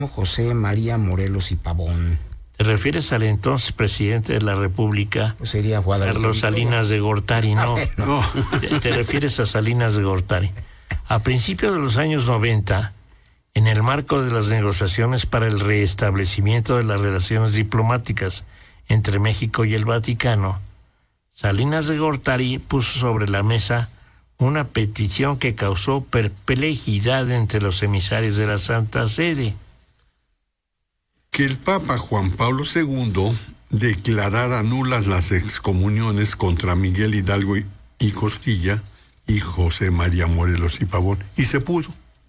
José María Morelos y Pavón. ¿Te refieres al entonces presidente de la República? Pues sería Guadalupe Carlos Salinas de Gortari, no. No. Te refieres a Salinas de Gortari. A principios de los años 90, en el marco de las negociaciones para el restablecimiento de las relaciones diplomáticas entre México y el Vaticano, Salinas de Gortari puso sobre la mesa una petición que causó perplejidad entre los emisarios de la Santa Sede. Que el Papa Juan Pablo II declarara nulas las excomuniones contra Miguel Hidalgo y Costilla y José María Morelos y Pavón. Y se pudo.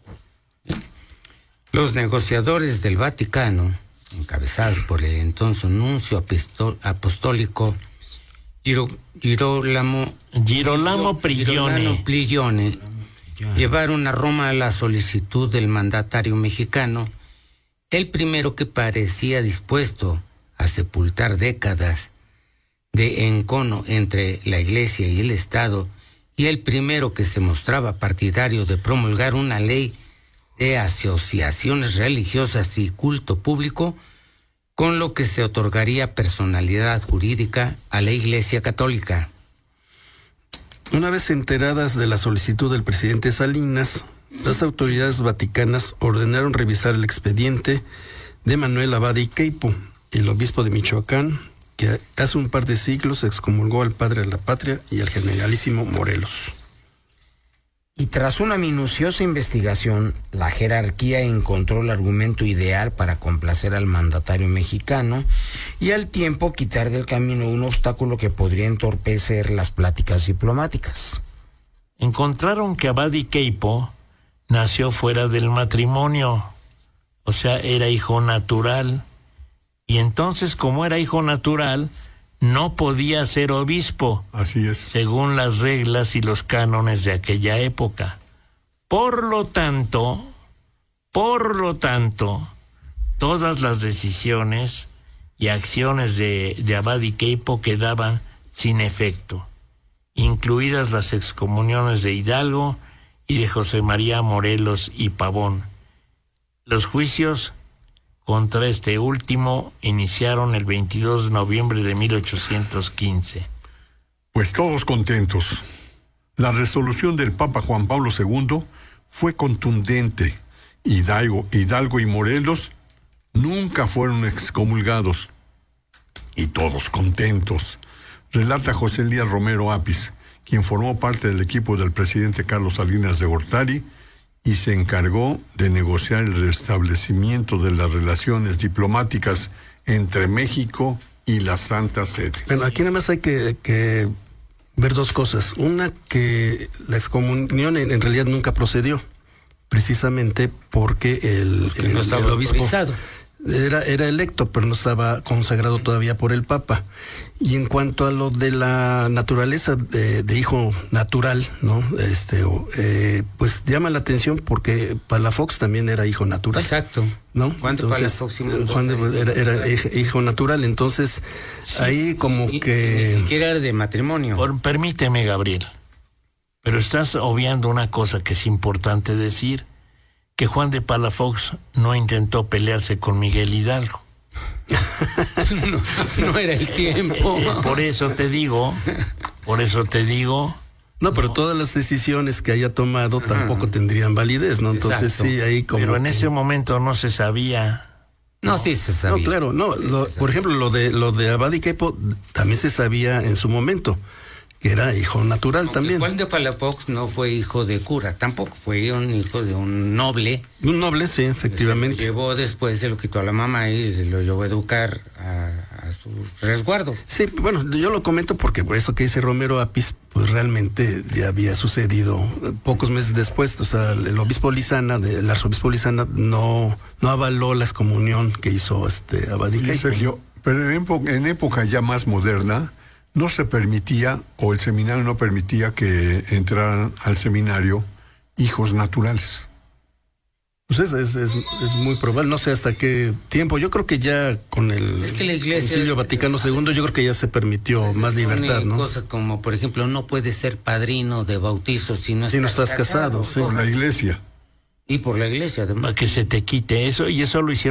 Los negociadores del Vaticano, encabezados por el entonces nuncio apostólico Girolamo Prigione, llevaron a Roma la solicitud del mandatario mexicano, el primero que parecía dispuesto a sepultar décadas de encono entre la Iglesia y el Estado, y el primero que se mostraba partidario de promulgar una ley de asociaciones religiosas y culto público, con lo que se otorgaría personalidad jurídica a la Iglesia Católica. Una vez enteradas de la solicitud del presidente Salinas, las autoridades vaticanas ordenaron revisar el expediente de Manuel Abad y Queipo, el obispo de Michoacán, que hace un par de siglos excomulgó al padre de la patria y al generalísimo Morelos. Y tras una minuciosa investigación, la jerarquía encontró el argumento ideal para complacer al mandatario mexicano y al tiempo quitar del camino un obstáculo que podría entorpecer las pláticas diplomáticas. Encontraron que Abad y Queipo nació fuera del matrimonio, o sea, era hijo natural, y entonces, como era hijo natural, no podía ser obispo. Así es. Según las reglas y los cánones de aquella época. Por lo tanto, todas las decisiones y acciones de Abad y Queipo quedaban sin efecto, incluidas las excomuniones de Hidalgo y de José María Morelos y Pavón. Los juicios contra este último iniciaron el 22 de noviembre de 1815. Pues todos contentos. La resolución del Papa Juan Pablo II fue contundente. Hidalgo y Morelos nunca fueron excomulgados. Y todos contentos. Relata José Elías Romero Apis, quien formó parte del equipo del presidente Carlos Salinas de Gortari y se encargó de negociar el restablecimiento de las relaciones diplomáticas entre México y la Santa Sede. Bueno, aquí nada más hay que ver dos cosas. Una, que la excomunión en realidad nunca procedió, precisamente porque el obispo autorizado. Era electo, pero no estaba consagrado todavía por el Papa. Y en cuanto a lo de la naturaleza de hijo natural, ¿no? Pues llama la atención porque Palafox también era hijo natural. Exacto. ¿No? Juan de Palafox era hijo natural, entonces sí, ahí como que... Ni siquiera era de matrimonio. Permíteme, Gabriel, pero estás obviando una cosa que es importante decir, que Juan de Palafox no intentó pelearse con Miguel Hidalgo. No era el tiempo. Por eso te digo. No, pero todas las decisiones que haya tomado tampoco tendrían validez, ¿no? Entonces exacto. Sí, ahí como... Pero en ese momento no se sabía. No, sí se sabía. No, claro, no. Por ejemplo, lo de Abad y Queipo también se sabía en su momento, que era hijo natural. Aunque también. Juan de Palafox no fue hijo de cura, tampoco fue un hijo de un noble. Un noble, sí, efectivamente. Se lo llevó después, se lo quitó a la mamá y se lo llevó a educar a su resguardo. Sí, bueno, yo lo comento porque por eso que dice Romero Apis, pues realmente ya había sucedido pocos meses después. O sea, el arzobispo Lizana no avaló la excomunión que hizo Abad y Queipo. Sergio, pero en época ya más moderna, no se permitía, o el seminario no permitía que entraran al seminario hijos naturales. Pues es muy probable, no sé hasta qué tiempo. Yo creo que ya con el Concilio Vaticano II, yo creo que ya se permitió más libertad, ¿no? Cosas como, por ejemplo, no puedes ser padrino de bautizo si no estás casado. Sí. Con la iglesia. Y por la iglesia, además. Para que se te quite eso, y eso lo hicieron